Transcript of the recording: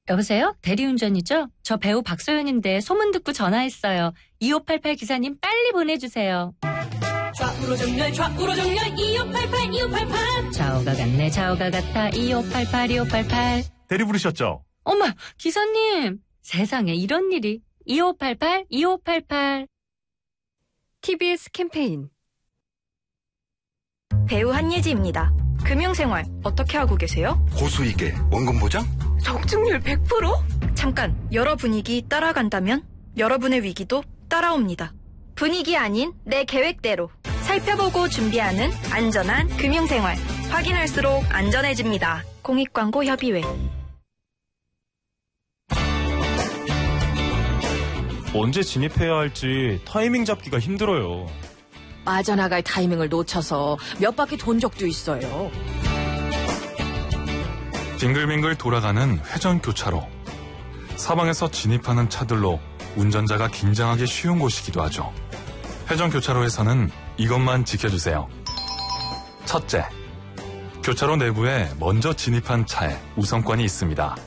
여보세요? 대리운전이죠? 저 배우 박소연인데 소문 듣고 전화했어요. 2588 기사님 빨리 보내주세요. 좌우로 정렬 2588 2588 좌우가 같네 좌우가 같아 2588 2588 대리 부르셨죠? 어머 기사님 세상에 이런 일이 2588 2588 TBS 캠페인 배우 한예지입니다. 금융생활 어떻게 하고 계세요? 고수익에 원금 보장? 적중률 100%? 잠깐, 여러 분위기 따라간다면 여러분의 위기도 따라옵니다. 분위기 아닌 내 계획대로 살펴보고 준비하는 안전한 금융생활. 확인할수록 안전해집니다. 공익광고협의회. 언제 진입해야 할지 타이밍 잡기가 힘들어요. 빠져나갈 타이밍을 놓쳐서 몇 바퀴 돈 적도 있어요. 빙글빙글 돌아가는 회전교차로. 사방에서 진입하는 차들로 운전자가 긴장하기 쉬운 곳이기도 하죠. 회전교차로에서는 이것만 지켜주세요. 첫째, 교차로 내부에 먼저 진입한 차에 우선권이 있습니다.